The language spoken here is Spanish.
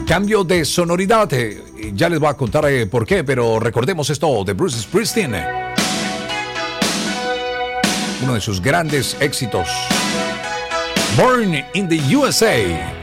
Cambio de sonoridad, ya les voy a contar por qué, pero recordemos esto de Bruce Springsteen. Uno de sus grandes éxitos, Born in the USA.